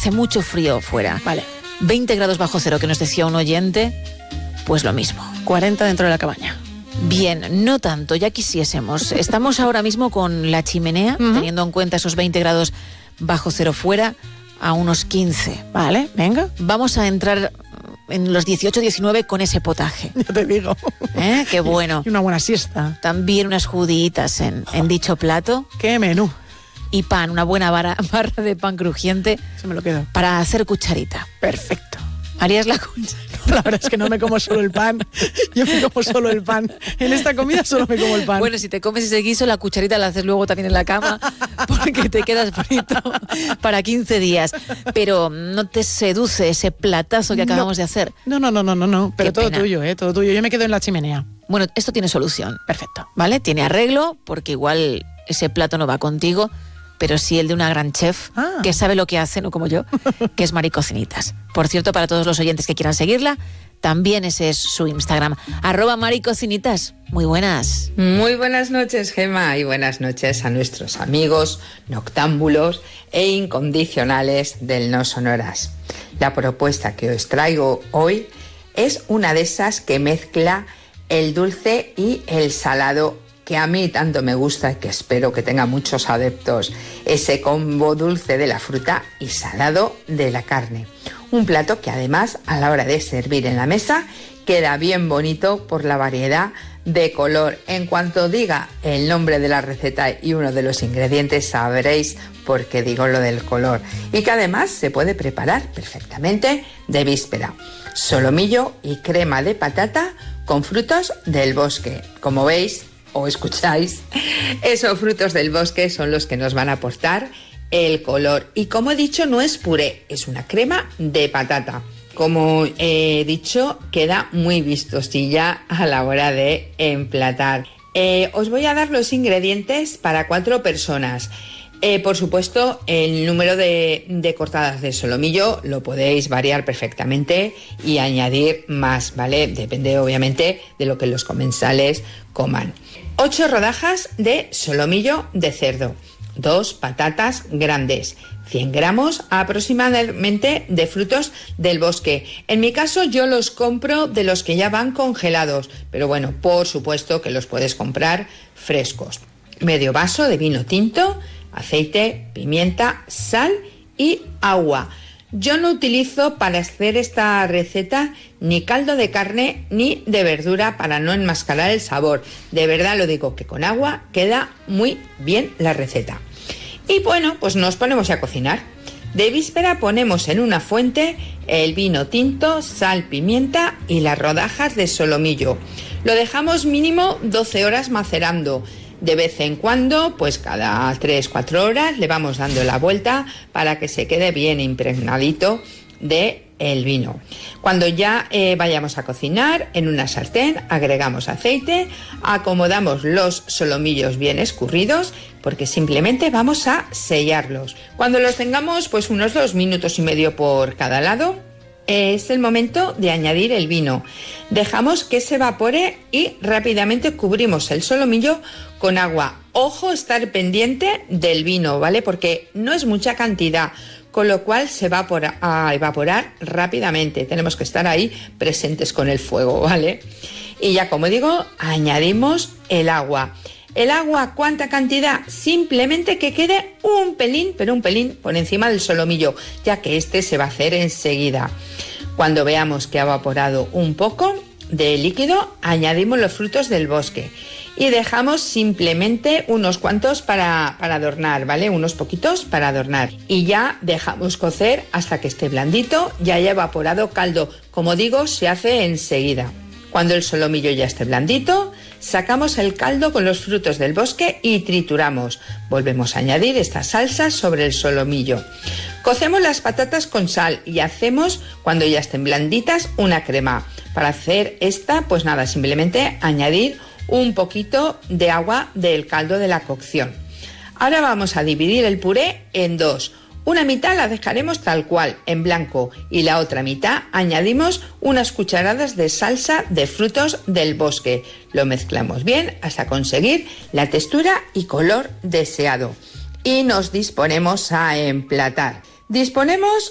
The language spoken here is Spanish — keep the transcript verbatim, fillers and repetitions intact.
hace mucho frío fuera. Vale. veinte grados bajo cero, que nos decía un oyente, pues lo mismo. cuarenta dentro de la cabaña. Bien, no tanto, ya quisiésemos. Estamos ahora mismo con la chimenea, uh-huh. teniendo en cuenta esos veinte grados bajo cero fuera, a unos quince. Vale, venga. Vamos a entrar en los dieciocho, diecinueve con ese potaje. Ya te digo. ¿Eh? Qué bueno. Y una buena siesta. También unas juditas en, en dicho plato. ¡Qué menú! Y pan, una buena barra, barra de pan crujiente. Se me lo quedo. Para hacer cucharita. Perfecto. ¿Harías la cucharita? La verdad es que no me como solo el pan. Yo me como solo el pan. En esta comida solo me como el pan. Bueno, si te comes ese guiso, la cucharita la haces luego también en la cama, porque te quedas frito para quince días. Pero no te seduce ese platazo que acabamos no. de hacer. No, no, no, no, no, no. Pero Qué todo pena. tuyo, ¿eh? Todo tuyo. Yo me quedo en la chimenea. Bueno, esto tiene solución. Perfecto. ¿Vale? Tiene arreglo, porque igual ese plato no va contigo, pero sí el de una gran chef ah. que sabe lo que hace, no como yo, que es Mari Cocinitas. Por cierto, para todos los oyentes que quieran seguirla, también ese es su Instagram, arroba Mari Cocinitas. Muy buenas. Muy buenas noches, Gema, y buenas noches a nuestros amigos noctámbulos e incondicionales del No Sonoras. La propuesta que os traigo hoy es una de esas que mezcla el dulce y el salado, que a mí tanto me gusta y que espero que tenga muchos adeptos, ese combo dulce de la fruta y salado de la carne. Un plato que además a la hora de servir en la mesa queda bien bonito por la variedad de color. En cuanto diga el nombre de la receta y uno de los ingredientes sabréis por qué digo lo del color, y que además se puede preparar perfectamente de víspera. Solomillo y crema de patata con frutos del bosque. Como veis o escucháis, esos frutos del bosque son los que nos van a aportar el color. Y como he dicho, no es puré, es una crema de patata. Como he dicho, queda muy vistosilla a la hora de emplatar. Eh, os voy a dar los ingredientes para cuatro personas. Eh, por supuesto, el número de, de cortadas de solomillo lo podéis variar perfectamente y añadir más, ¿vale? Depende, obviamente, de lo que los comensales coman. ocho rodajas de solomillo de cerdo, dos patatas grandes, cien gramos aproximadamente de frutos del bosque. En mi caso yo los compro de los que ya van congelados, pero bueno, por supuesto que los puedes comprar frescos. Medio vaso de vino tinto, aceite, pimienta, sal y agua. Yo no utilizo para hacer esta receta ni caldo de carne ni de verdura para no enmascarar el sabor. De verdad lo digo, que con agua queda muy bien la receta. Y bueno, pues nos ponemos a cocinar. De víspera ponemos en una fuente el vino tinto, sal, pimienta y las rodajas de solomillo. Lo dejamos mínimo doce horas macerando. De vez en cuando, pues cada tres cuatro horas, le vamos dando la vuelta para que se quede bien impregnadito de el vino. Cuando ya eh, vayamos a cocinar, en una sartén agregamos aceite, acomodamos los solomillos bien escurridos, porque simplemente vamos a sellarlos. Cuando los tengamos, pues unos dos minutos y medio por cada lado, es el momento de añadir el vino. Dejamos que se evapore y rápidamente cubrimos el solomillo con agua. Ojo, estar pendiente del vino, ¿vale? Porque no es mucha cantidad, con lo cual se va a evaporar rápidamente. Tenemos que estar ahí presentes con el fuego, ¿vale? Y ya, como digo, añadimos el agua. ¿El agua cuánta cantidad? Simplemente que quede un pelín, pero un pelín por encima del solomillo, ya que este se va a hacer enseguida. Cuando veamos que ha evaporado un poco de líquido, añadimos los frutos del bosque y dejamos simplemente unos cuantos para, para adornar, ¿vale? Unos poquitos para adornar. Y ya dejamos cocer hasta que esté blandito y haya evaporado caldo. Como digo, se hace enseguida. Cuando el solomillo ya esté blandito, sacamos el caldo con los frutos del bosque y trituramos. Volvemos a añadir esta salsa sobre el solomillo. Cocemos las patatas con sal y hacemos, cuando ya estén blanditas, una crema. Para hacer esta, pues nada, simplemente añadir un poquito de agua del caldo de la cocción. Ahora vamos a dividir el puré en dos. Una mitad la dejaremos tal cual, en blanco, y la otra mitad añadimos unas cucharadas de salsa de frutos del bosque. Lo mezclamos bien hasta conseguir la textura y color deseado. Y nos disponemos a emplatar. Disponemos